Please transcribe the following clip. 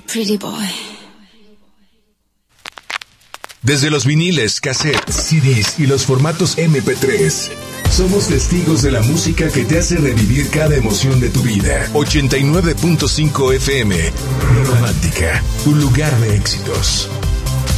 Pretty boy. Desde los viniles, cassettes, CDs y los formatos MP3, somos testigos de la música que te hace revivir cada emoción de tu vida. 89.5 FM, Romántica, un lugar de éxitos.